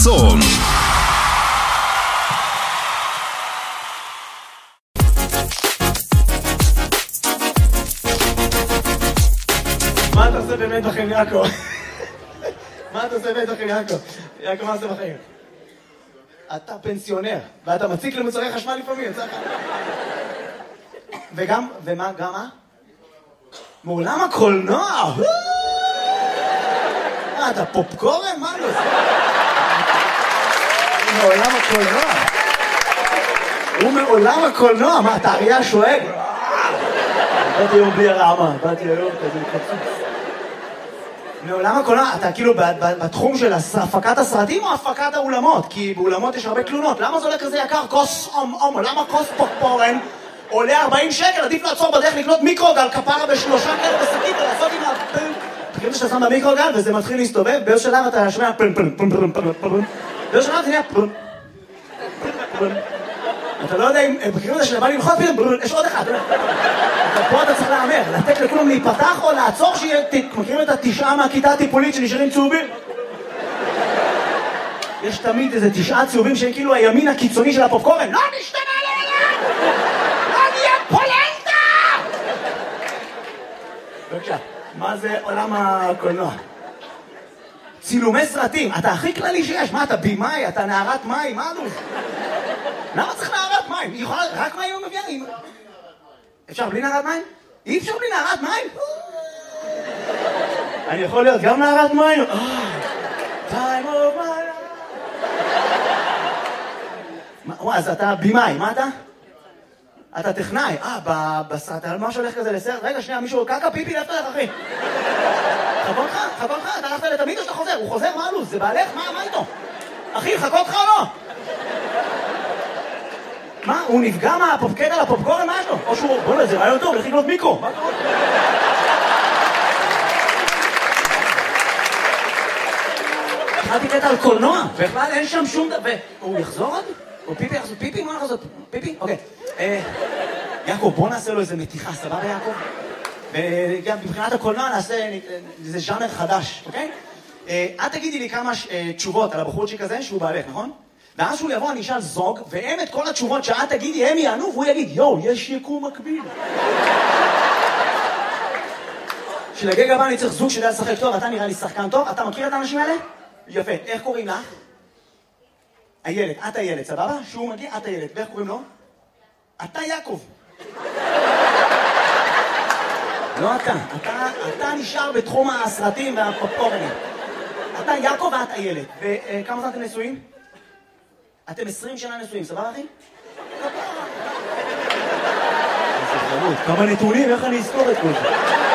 צאן. מה אתה עושה באמת בחיים, יעקב? מה אתה עושה באמת בחיים, יעקב? יעקב, מה עושה בחיים? אתה פנסיונר, ואתה מציק למוצרי חשמל לפעמים, יצא לך. וגם, ומה, גם מה? מעולם הקולנוע! אתה פופקורן? מה לא עושה? מעולם הקולנוע. הוא מעולם הקולנוע, מה, אתה אריה שואג? באתי היום בלי הרעמה, באתי היום כזה קצוץ. מעולם הקולנוע, אתה כאילו בתחום של הפקת הסרטים או הפקת האולמות? כי באולמות יש הרבה תלונות. למה זה עולה כזה יקר? כוס למה כוס פופקורן עולה 40 שקל? עדיף לעצור בדרך לקנות מיקרוגל כפרה בשלושה כאלה בשקית ולעשות עם הפן. תקראו שאתה שם במיקרוגל וזה מתחיל להסתובב, באיזה שלב אתה שומע פן פן פן פן פן פן. באיזה שלב זה נהיה פן פן. אתה לא יודע אם, בקריאות הזה שבא ללחוץ פתאום, יש עוד אחד. פה אתה צריך לאמר, לתת לכולם להיפתח או לעצור שיהיה, מכירים את התשעה מהכיתה הטיפולית שנשארים צהובים? יש תמיד איזה 9 צהובים שהם כאילו הימין הקיצוני של הפופקורן. לא נשתנה לעולם! לא נהיה פולנטה! בבקשה, מה זה עולם הקולנוע? צילומי סרטים, אתה הכי כללי שיש. מה, אתה בימאי, אתה נערת מים, מה זה? למה צריך נערת מים? היא יכולה, רק מים הוא מביאה? אפשר בלי נערת מים? אי אפשר בלי נערת מים? אני יכול להיות גם נערת מים? time of my life. אז אתה בימאי, מה אתה? אתה טכנאי. בסרט, על מה שהולך כזה לסרט? רגע, שנייה, מישהו קקה פיפי לפתח, אחי. חכו לך, אתה הלכת לתמיד או שאתה חוזר? הוא חוזר, מה הלו"ז? זה בעלך? מה איתו? אחי, חכו אותך או לא? מה? הוא נפגע מהפופקט על הפופקורן? מה יש לו? או שהוא... בוא נזה, רעיון טוב, לך לקנות מיקרו. מה קורה? התחלתי קטע על קולנוע, בכלל אין שם שום דבר. הוא יחזור עוד? או פיפי יחזור? פיפי? מה יחזור? פיפי? אוקיי. יעקב, בוא נעשה לו איזה מתיחה, סבבה יעקב? וגם מבחינת הקולנוע נעשה איזה ז'אנר חדש, אוקיי? את תגידי לי כמה תשובות על הבחורצ'יק הזה שהוא בעלך, נכון? ואז שהוא יבוא, אני אשאל זוג, והם את כל התשובות שאת תגידי, הם יענו, והוא יגיד, יואו, יש יקום מקביל. שלגג הבא אני צריך זוג שיודע לשחק טוב, אתה נראה לי שחקן טוב, אתה מכיר את האנשים האלה? יפה, איך קוראים לך? הילד, את הילד, סבבה? שהוא מגיע, את הילד, ואיך קוראים לו? אתה יעקב. לא אתה נשאר בתחום הסרטים והפופקורנים. אתה יעקב ואת הילד. וכמה זמן אתם נשואים? אתם 20 שנה נשואים, סבבה אחי? כמה נתונים, איך אני אזכור את כל זה?